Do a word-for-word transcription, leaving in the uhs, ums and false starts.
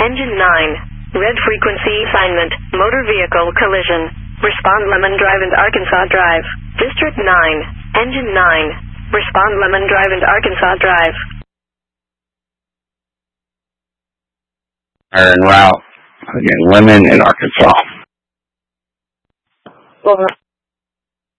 Engine nine. Red frequency assignment. Motor vehicle collision. Respond Lemon Drive and Arkansas Drive. District nine. Engine nine. Respond Lemon Drive and Arkansas Drive. En route. Again, Lemon and Arkansas. Over.